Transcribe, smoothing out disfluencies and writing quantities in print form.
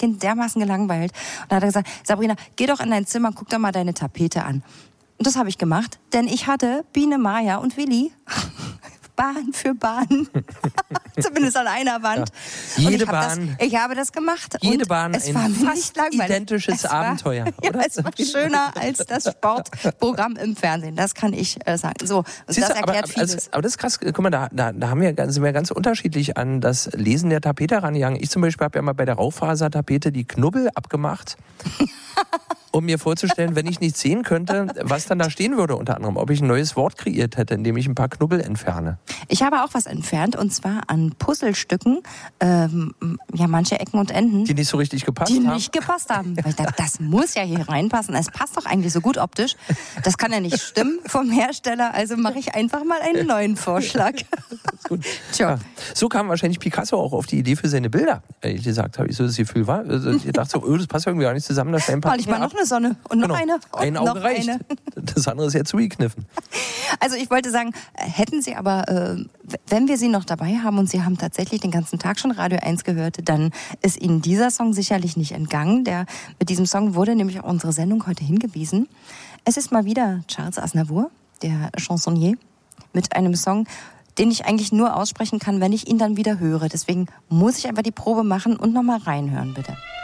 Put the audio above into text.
Kind dermaßen gelangweilt. Und da hat er gesagt, Sabrina, geh doch in dein Zimmer, guck doch mal deine Tapete an. Und das habe ich gemacht, denn ich hatte Biene Maya und Willi Bahn für Bahn, zumindest an einer Wand. Ja. Jede Bahn. Ich habe das gemacht. Jede und Bahn es ein war fast identisches Abenteuer, oder? Ja, es war schöner als das Sportprogramm im Fernsehen. Das kann ich sagen. So, und das erklärt vieles. Aber das ist krass. Guck mal, da sind wir ganz unterschiedlich an das Lesen der Tapete rangegangen. Ich zum Beispiel habe ja mal bei der Raufasertapete die Knubbel abgemacht. Um mir vorzustellen, wenn ich nicht sehen könnte, was dann da stehen würde, unter anderem, ob ich ein neues Wort kreiert hätte, indem ich ein paar Knubbel entferne. Ich habe auch was entfernt, und zwar an Puzzlestücken, manche Ecken und Enden. Die nicht so richtig gepasst haben? Die nicht gepasst haben. Weil das muss ja hier reinpassen. Es passt doch eigentlich so gut optisch. Das kann ja nicht stimmen vom Hersteller, also mache ich einfach mal einen neuen Vorschlag. Gut. Ja. So kam wahrscheinlich Picasso auch auf die Idee für seine Bilder. Ehrlich gesagt, habe ich so das Gefühl, war. Also ich dachte so, das passt irgendwie gar nicht zusammen. Mal ich mal noch eine Sonne und noch eine. Und ein Auge reicht. Eine. Das andere ist ja zugekniffen. Also ich wollte sagen, hätten Sie aber, wenn wir Sie noch dabei haben und Sie haben tatsächlich den ganzen Tag schon Radio 1 gehört, dann ist Ihnen dieser Song sicherlich nicht entgangen. Mit diesem Song wurde nämlich auch unsere Sendung heute hingewiesen. Es ist mal wieder Charles Aznavour, der Chansonnier, mit einem Song, den ich eigentlich nur aussprechen kann, wenn ich ihn dann wieder höre. Deswegen muss ich einfach die Probe machen und nochmal reinhören, bitte.